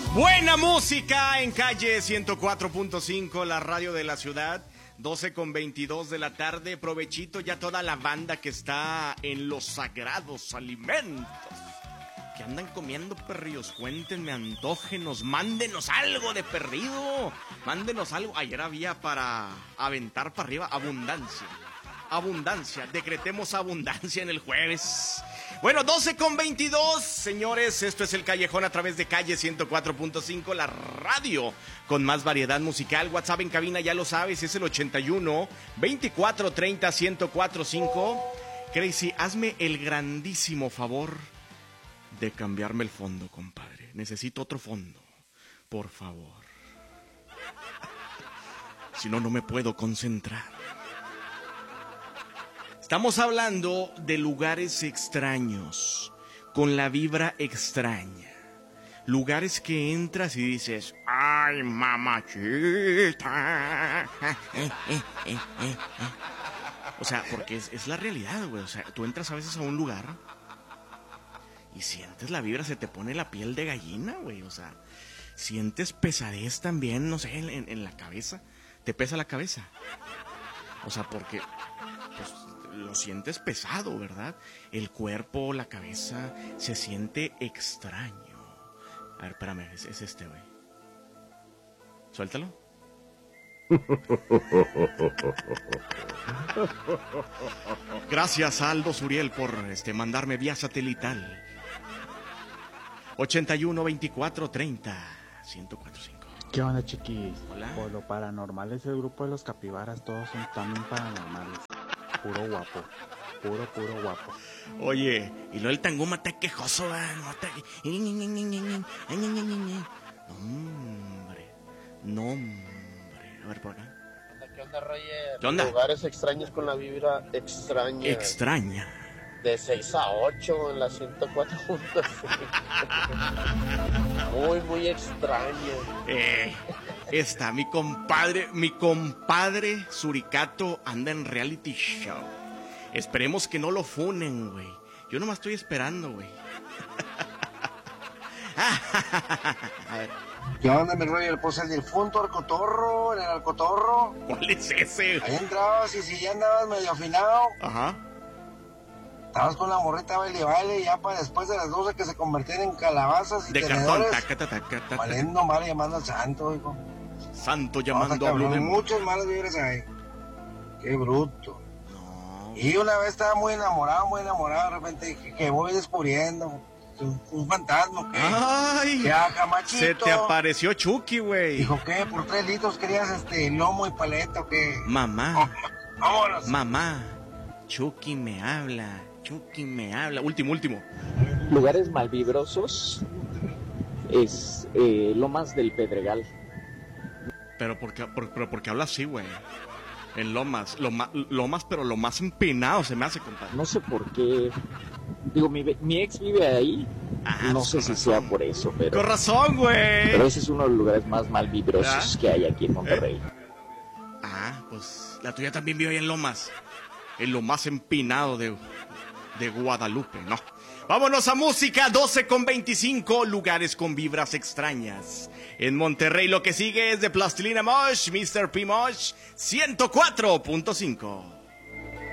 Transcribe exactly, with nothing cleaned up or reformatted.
Buena música en calle ciento cuatro punto cinco, la radio de la ciudad. doce con veintidós de la tarde. Provechito ya toda la banda que está en los sagrados alimentos. Que andan comiendo perrillos. Cuéntenme, antógenos, mándenos algo de perdido. Mándenos algo. Ayer había para aventar para arriba abundancia. Abundancia. Decretemos abundancia en el jueves. Bueno, doce con veintidós, señores, esto es El Callejón a través de Calle ciento cuatro punto cinco, la radio con más variedad musical. WhatsApp en cabina, ya lo sabes, es el ochenta y uno, veinticuatro, treinta, ciento cuatro punto cinco. Crazy, hazme el grandísimo favor de cambiarme el fondo, compadre. Necesito otro fondo, por favor. Si no, no me puedo concentrar. Estamos hablando de lugares extraños, con la vibra extraña. Lugares que entras y dices, ¡ay, mamachita! O sea, porque es, es la realidad, güey. O sea, tú entras a veces a un lugar y sientes la vibra, se te pone la piel de gallina, güey. O sea, sientes pesadez también, no sé, en, en la cabeza. Te pesa la cabeza. O sea, porque pues, lo sientes pesado, ¿verdad? El cuerpo, la cabeza, se siente extraño. A ver, espérame, es, es este, güey. Suéltalo. Gracias a Aldo Suriel por este, mandarme vía satelital. ochenta y uno, veinticuatro, treinta, ciento cuatro punto cinco. ¿Qué onda, chiquis? Hola. Por lo paranormal es el grupo de los capibaras, todos son también paranormales. Puro guapo, puro, puro guapo. Oye, y luego el tanguma está quejoso, ¿verdad? No, está... Hombre, no, hombre. A ver, por acá. ¿Qué onda, Roger? ¿Qué onda? Lugares extraños con la vibra extraña. Extraña. De seis a ocho en la ciento cuatro punto cinco. Muy, muy extraño. Eh, está mi compadre, mi compadre Suricato anda en reality show. Esperemos que no lo funen, güey. Yo nomás estoy esperando, güey. A ver. ¿Qué onda, mi Roger? Pues el del punto Alcotorro, en el Alcotorro. ¿Cuál es ese? Ahí entrabas y si ya andabas medio afinado, Ajá. estabas con la morrita baile baile y ya para después de las doce que se convertían en calabazas y De cartón. tenedores, Taca, taca, taca, taca. valiendo mal llamando al santo, hijo. Santo No, llamando está a Blue cabrón, Demon. muchas malas vibras ahí. Qué bruto. No. Y una vez estaba muy enamorado, muy enamorado, de repente dije que voy descubriendo un, un fantasma, ¿qué? Ay. ¿Qué haga, machito? Se te apareció Chucky, güey. Dijo, ¿qué? ¿Por tres litros querías este lomo y paleta o qué? Mamá. Vámonos. Mamá. Chucky me habla. Chucky me habla. Último, último. Lugares malvibrosos es eh, Lomas del Pedregal. Pero porque, por, pero porque habla así, güey. En Lomas. Lo ma, Lomas, pero lo más empinado se me hace, compadre. No sé por qué. Digo, mi, mi ex vive ahí. Ah, no sé con si razón. sea por eso, pero. Con razón, güey. Pero ese es uno de los lugares más malvibrosos ¿Ah? que hay aquí en Monterrey. ¿Eh? Ah, pues la tuya también vive ahí en Lomas. En lo más empinado de, de Guadalupe, ¿no? Vámonos a música, doce con veinticinco, lugares con vibras extrañas. En Monterrey lo que sigue es de Plastilina Mosh, mister P. Mosh, ciento cuatro punto cinco.